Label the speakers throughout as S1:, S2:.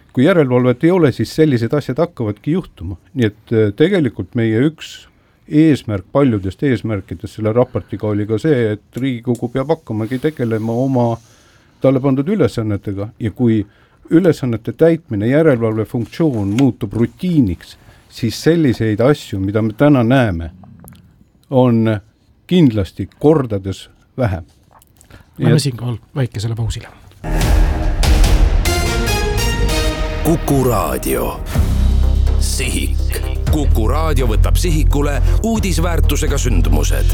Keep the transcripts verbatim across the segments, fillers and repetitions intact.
S1: kui järelevalvet ei ole, siis sellised asjad hakkavadki juhtuma. Nii et tegelikult meie üks eesmärk, paljudest eesmärkidest selle raportiga oli ka see, et Riigikogu peab hakkamagi tegelema oma talle pandud ülesannetega ja kui ülesannete täitmine, järelevalve funktsioon muutub rutiiniks, siis selliseid asju, mida me täna näeme, on kindlasti kordades vähem.
S2: Lähme siinkohal väikesele pausile.
S3: Kuku Raadio. Sihik. Kuku Raadio võtab sihikule uudisväärtusega sündmused.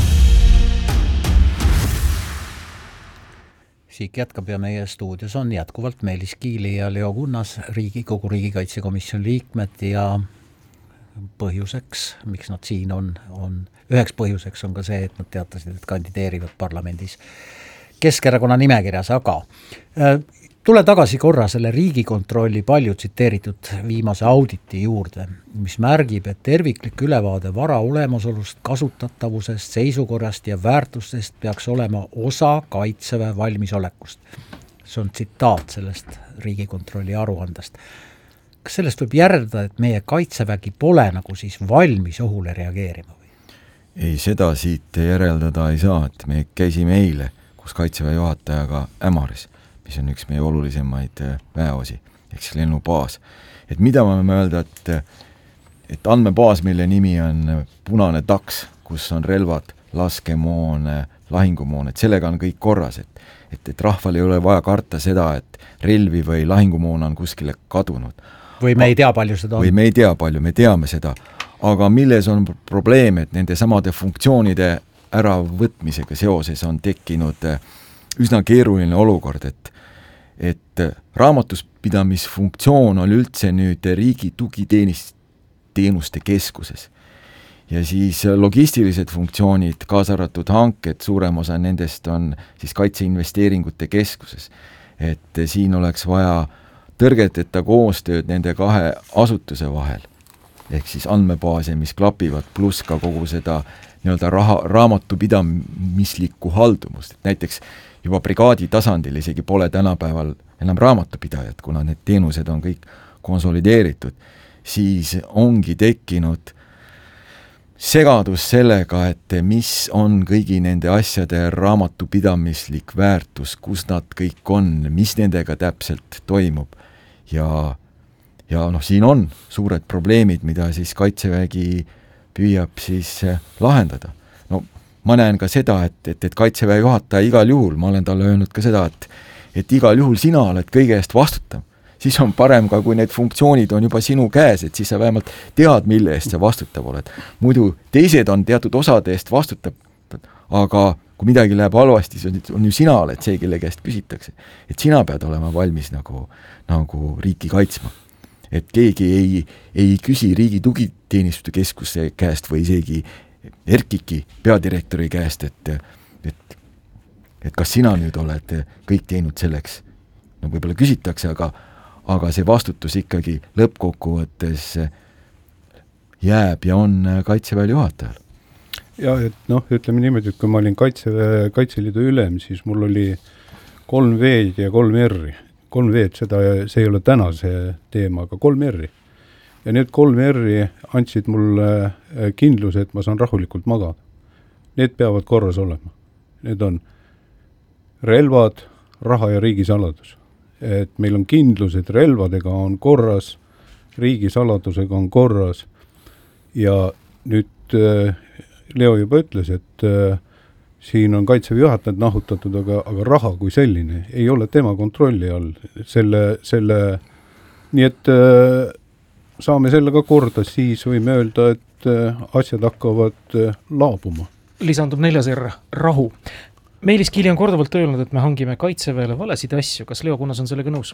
S4: Sihik jätkab ja meie stuudios on jätkuvalt Meelis Kiili ja Leo Kunnas, Riigikogu riigikaitsekomisjoni liikmed ja põhjuseks, miks nad siin on, on, üheks põhjuseks on ka see, et nad teatasid, et kandideerivad parlamendis Keskerakonna nimekirjas, aga äh, tule tagasi korra selle Riigikontrolli palju tsiteeritud viimase auditi juurde, mis märgib, et terviklik ülevaade vara olemasolust, kasutatavusest, seisukorrast ja väärtustest peaks olema osa Kaitseväe valmisolekust. See on tsitaat sellest Riigikontrolli aruandest. Kas sellest võib järeldada, et meie Kaitsevägi pole nagu siis valmis ohule reageerima? Või?
S5: Ei, seda siit järeldada ei saa, et me käisime eile kus Kaitseväe juhatajaga Ämaris, mis on üks meie olulisemaid väeosi, ehk siis lennubaas. Et mida me võime öelda, et, et andmebaas, mille nimi on punane taks, kus on relvad, laskemoon, lahingumoon, et sellega on kõik korras, et, et, et rahval ei ole vaja karta seda, et relvi või lahingumoon on kuskile kadunud.
S4: Või me ei tea palju seda on.
S5: Või me ei tea palju, me teame seda. Aga milles on probleem, et nende samade funktsioonide äravõtmisega seoses on tekkinud üsna keeruline olukord, et, et raamatuspidamisfunktsioon on üldse nüüd riigi tugiteenuste keskuses. Ja siis logistilised funktsioonid, kaasa arvatud hanked, suurem osa nendest on siis kaitseinvesteeringute keskuses. Et siin oleks vaja tõrgeteta koostööd nende kahe asutuse vahel, ehk siis andmebaase, mis klapivad, pluss ka kogu seda nii-öelda raha, raamatupidamislikku haldumust. Et näiteks juba brigaadi tasandil isegi pole tänapäeval enam raamatupidajat, kuna need teenused on kõik konsolideeritud, siis ongi tekkinud segadus sellega, et mis on kõigi nende asjade raamatupidamislik väärtus, kus nad kõik on, mis nendega täpselt toimub. Ja, ja noh, siin on suured probleemid, mida siis Kaitsevägi püüab siis lahendada. No ma näen ka seda, et, et, et Kaitseväe juhataja igal juhul, ma olen talle öelnud ka seda, et, et igal juhul sina oled kõige eest vastutav. Siis on parem ka, kui need funktsioonid on juba sinu käes, et siis sa vähemalt tead, mille eest sa vastutav oled. Muidu teised on teatud osade eest vastutav, aga kui midagi läheb halvasti, siis on, on ju sina oled see, kelle käest küsitakse. Et sina pead olema valmis nagu, nagu riiki kaitsma. Et keegi ei, ei küsi riigi tugiteenistuste keskuse käest või isegi Erkiki peadirektori käest, et, et, et kas sina nüüd oled kõik teinud selleks. No võib-olla küsitakse, aga, aga see vastutus ikkagi lõppkokkuvõttes jääb ja on Kaitseväe juhatajal.
S1: Ja, et noh, ütleme niimoodi, et kui ma olin Kaitseväe, Kaitseliidu ülem, siis mul oli kolm V-d ja kolm R-i. kolm V-d, seda, see ei ole täna see teema, aga kolm R-i. Ja need kolm R-i andsid mulle kindluse, et ma saan rahulikult magada. Need peavad korras olema. Need on relvad, raha ja riigisaladus. Et meil on kindlus, et relvadega on korras, riigisaladusega on korras ja nüüd Leo juba ütles, et siin on Kaitseväe juhatajad nahutatud, aga, aga raha kui selline ei ole tema kontrolli all. Selle, selle, nii et äh, saame sellega korda, siis võime öelda, et äh, asjad hakkavad äh, laabuma.
S2: Lisandub neljas R, rahu. Meelis Kiili on korduvalt öelnud, et me hangime Kaitseväele valesid asju. Kas Leo Kunnas on sellega nõus?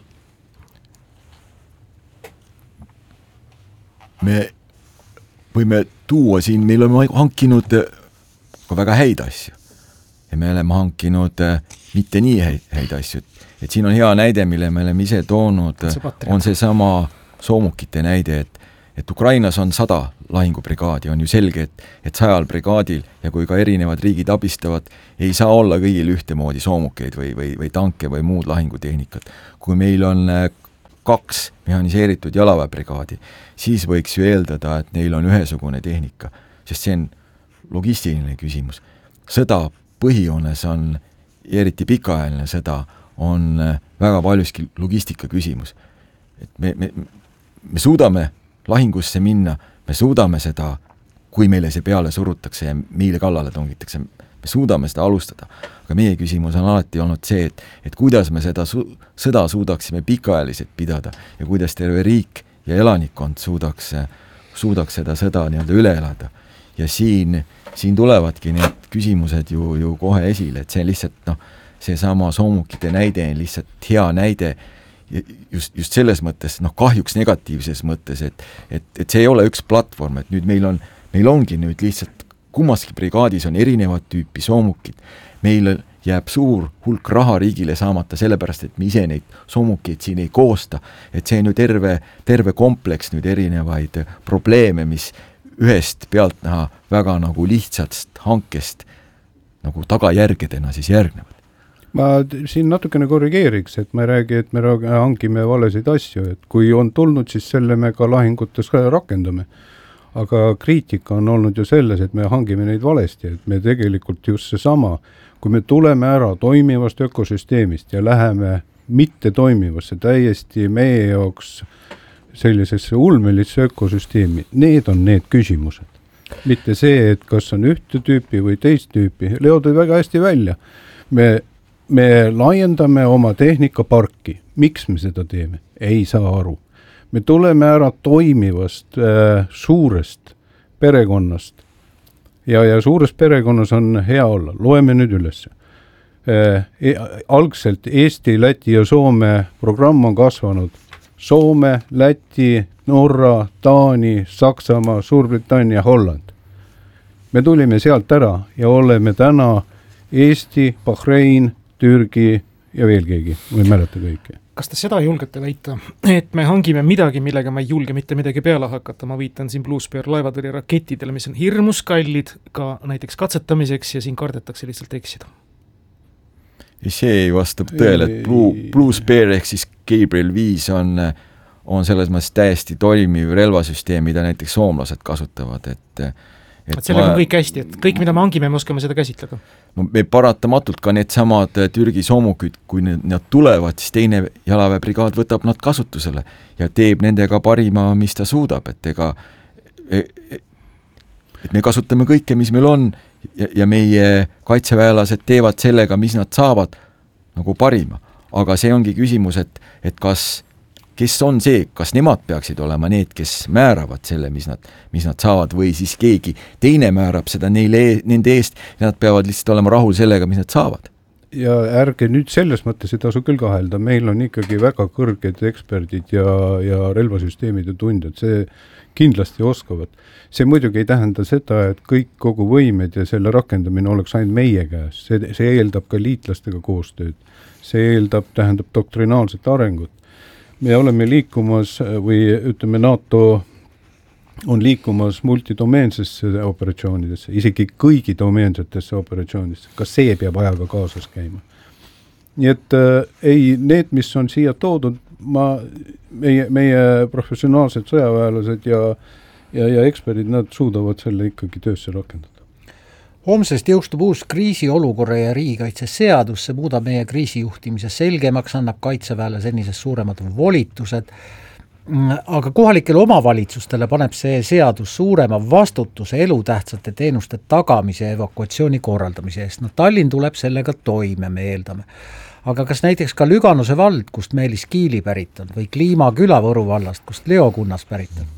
S5: Me võime tuua siin, meil on hankinud ka väga häid asju. Ja me oleme hankinud äh, mitte nii häid, häid asju. Et siin on hea näide, mille me oleme ise toonud, on see sama soomukite näide, et, et Ukrainas on sada lahingubrigaadi, on ju selge, et, et sajal brigaadil ja kui ka erinevad riigid abistavad, ei saa olla kõigil ühtemoodi soomukeid või, või, või tanke või muud lahingutehnikat. Kui meil on kaks mehhaniseeritud jalaväebrigaadi, siis võiks ju eeldada, et neil on ühesugune tehnika, sest see on logistiline küsimus. Sõda põhijoones on, eriti pikaajaline sõda, on väga paljuski logistika küsimus. Et me, me, me suudame lahingusse minna, me suudame seda, kui meile see peale surutakse ja meile kallale tungitakse, me suudame seda alustada. Aga meie küsimus on alati olnud see, et, et kuidas me seda su- sõda suudaksime pikaajaliselt pidada ja kuidas terve riik ja elanikkond suudaks, suudaks seda sõda nii-öelda üle elada. Ja siin, siin tulevadki need küsimused ju, ju kohe esile, et see lihtsalt, noh, see sama soomukite näide on lihtsalt hea näide just, just selles mõttes, noh, kahjuks negatiivses mõttes, et, et, et see ei ole üks platvorm, et nüüd meil on, meil ongi nüüd lihtsalt kummaski brigaadis on erinevad tüüpi soomukid. Meil jääb suur hulk raha riigile saamata sellepärast, et me ise neid soomukeid siin ei koosta, et see on ju terve, terve kompleks nüüd erinevaid probleeme, mis ühest pealt näha väga nagu lihtsast hankest nagu tagajärgedena siis järgnevad.
S1: Ma siin natukene korrigeeriks, et ma ei räägi, et me hangime valesid asju, et kui on tulnud, siis selle me ka lahingutes rakendame. Aga kriitika on olnud ju selles, et me hangime neid valesti, et me tegelikult just see sama, kui me tuleme ära toimivast ökosüsteemist ja läheme mitte toimivasse, täiesti meie jaoks sellisesse ulmelisse ökosüsteemi, need on need küsimused. Mitte see, et kas on ühte tüüpi või teist tüüpi, Leo tõi väga hästi välja. Me Me laiendame oma tehnikaparki. Miks me seda teeme? Ei saa aru. Me tuleme ära toimivast äh, suurest perekonnast ja, ja suures perekonnas on hea olla. Loeme nüüd üles. Äh, e, algselt Eesti, Läti ja Soome programm on kasvanud. Soome, Läti, Norra, Taani, Saksamaa, Suurbritannia, Holland. Me tulime sealt ära ja oleme täna Eesti, Bahrein, Türgi ja veel keegi, ma ei mäleta kõike.
S2: Kas te seda julgete väita, et me hangime midagi, millega ma ei julge mitte midagi peale hakata? Ma viitan siin Blue Spear laevatõrje rakettidele, mis on hirmus kallid ka näiteks katsetamiseks ja siin kardetakse lihtsalt eksida.
S5: Ja see ei vastab tõele, et Blue, Blue Spear ehk siis Gabriel viis on, on selles mõttes täiesti toimiv relvasüsteem, mida näiteks soomlased kasutavad, et
S2: et, et sellega ma, on kõik hästi, et kõik, mida me hangime, me oskame seda käsitleda.
S5: No me paratamatult ka need samad Türgi soomukid, kui need, nad tulevad, siis teine jalaväebrigaad võtab nad kasutusele ja teeb nendega parima, mis ta suudab, et ega et me kasutame kõike, mis meil on ja, ja meie kaitseväelased teevad sellega, mis nad saavad nagu parima. Aga see ongi küsimus, et, et kas kes on see, kas nemad peaksid olema need, kes määravad selle, mis nad, mis nad saavad või siis keegi teine määrab seda neile, nende eest ja nad peavad lihtsalt olema rahul sellega, mis nad saavad.
S1: Ja ärge nüüd selles mõttes ei tasu küll kahelda, meil on ikkagi väga kõrged eksperdid ja, ja relvasüsteemide tundjad, see kindlasti oskavad. See muidugi ei tähenda seda, et kõik kogu võimed ja selle rakendamine oleks ainult meie käes, see, see eeldab ka liitlastega koostööd, see eeldab, tähendab doktrinaalset arengut. Me oleme liikumas või ütleme NATO on liikumas multidomeensesse operatsioonidesse, isegi kõigi domeensetesse operatsioonidesse. Kas see peab ajaga kaasas käima? Nii et äh, ei, need, mis on siia toodud, ma, meie, meie professionaalsed sõjaväelased ja, ja, ja eksperdid, nad suudavad selle ikkagi töösse rakendada.
S4: Homsest jõustub uus kriisiolukorra ja riigikaitse seadus, see muudab meie kriisijuhtimise selgemaks, annab kaitseväele senisest suuremad volitused, aga kohalikele omavalitsustele paneb see seadus suurema vastutuse elutähtsate teenuste tagamise ja evakuatsiooni korraldamise eest. No Tallinn tuleb sellega toime, me eeldame. Aga kas näiteks ka Lüganuse vald, kust Meelis Kiili pärit on, või Kliimaküla Võru vallast, kust Leo Kunnas pärit on?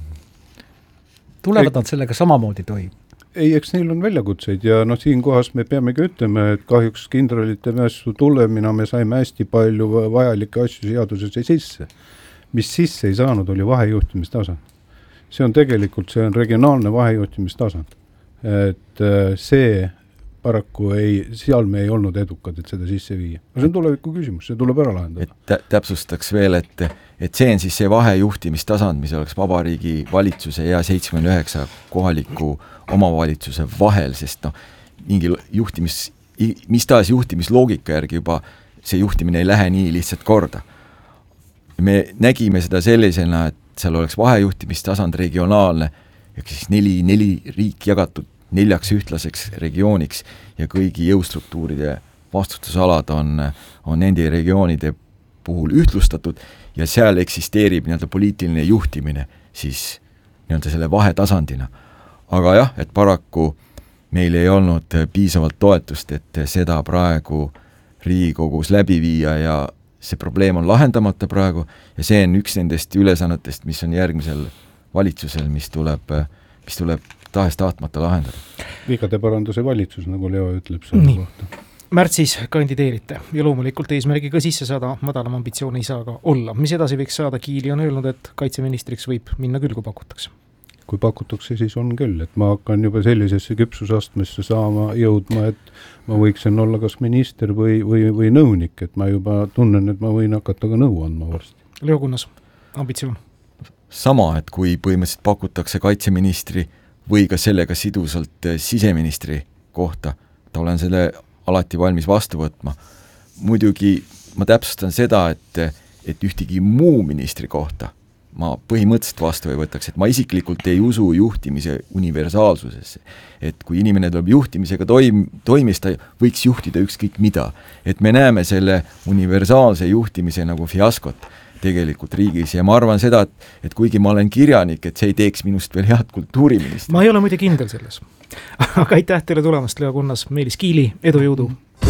S4: Tulevad nad sellega samamoodi toime?
S1: Ei, eks neil on väljakutseid ja no siin kohas me peamegi ütlema, et kahjuks kindralite mässu tulemina me saime hästi palju vajalikke asju seadusesse sisse. Mis sisse ei saanud, oli vahejuhtimistasand. See on tegelikult, see on regionaalne vahejuhtimistasand. Et see paraku ei, seal me ei olnud edukad, et seda sisse viia. See on tuleviku küsimus, see tuleb ära lahendada.
S5: Et täpsustaks veel, et, et see on siis see vahejuhtimistasand, mis oleks vabariigi valitsuse ja seitsekümmend üheksa kohaliku omavalitsuse vahel, sest noh, mingi juhtimis, mis taas juhtimisloogika järgi juba see juhtimine ei lähe nii lihtsalt korda. me nägime seda sellisena, et seal oleks vahejuhtimistasand regionaalne, ehk siis neli, neli riik jagatud neljaks ühtlaseks regiooniks ja kõigi jõustruktuuride vastutusalad on, on nende regioonide puhul ühtlustatud ja seal eksisteerib nii-öelda poliitiline juhtimine siis nii-öelda selle vahetasandina. Aga jah, et paraku meil ei olnud piisavalt toetust, et seda praegu Riigikogus läbi viia ja see probleem on lahendamata praegu ja see on üks nendest ülesannetest, mis on järgmisel valitsusel, mis tuleb, mis tuleb tahes tahtmata lahendada.
S1: Vigade paranduse valitsus, nagu Leo ütleb selle kohta.
S2: Märtsis kandideerite ja loomulikult eesmärgiga sisse saada madalam ambitsioon ei saa ka olla. Mis edasi võiks saada? Kiili on öelnud, et kaitseministriks võib minna küll, kui pakutakse.
S1: Kui pakutakse, siis on küll, et ma hakkan juba sellisesse küpsusastmesse saama jõudma, et ma võiksin olla kas minister või, või, või nõunik, et ma juba tunnen, et ma võin hakata ka nõu andma varsti.
S2: Leo Kunnas, ambitsioon?
S5: Sama, et kui põhimõtteliselt pakutakse kaitseministri või ka sellega sidusalt siseministri kohta, et olen selle alati valmis vastu võtma. Muidugi ma täpsustan seda, et, et ühtegi muu ministri kohta ma põhimõtteliselt vastu ei võtaks, et ma isiklikult ei usu juhtimise universaalsusesse. Et kui inimene tuleb juhtimisega toim, toimis, ta võiks juhtida ükskõik mida. Et me näeme selle universaalse juhtimise nagu fiaskot tegelikult riigis ja ma arvan seda, et, et kuigi ma olen kirjanik, et see ei teeks minust veel head kultuuriministri.
S2: Ma ei ole muide kindel selles. Aga aitäh teile tulemast, Leo Kunnas, Meelis Kiili, edu jõudu!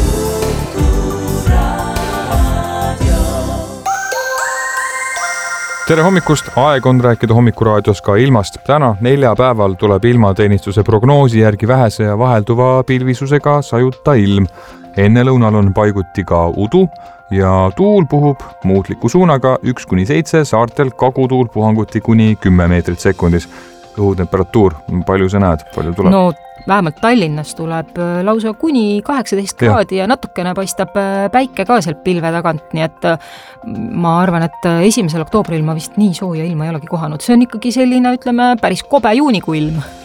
S6: Tere hommikust, aeg on rääkida hommikuraadios ka ilmast. Täna neljapäeval tuleb ilmateenistuse prognoosi järgi vähese ja vahelduva pilvisusega sajuta ilm. Enne lõunal on paiguti ka udu ja tuul puhub muutliku suunaga üks kuni seitse, saartel kagutuul puhanguti kuni kümme meetrit sekundis. Õhutemperatuur, palju sa näed, palju tuleb?
S7: No vähemalt Tallinnas tuleb lausa kuni kaheksateist kraadi ja natukene paistab päike ka sealt pilve tagant, nii et ma arvan, et esimesel oktoobril ma vist nii sooja ilma ei olegi kohanud. See on ikkagi selline, ütleme, päris kobe juunikuu ilm.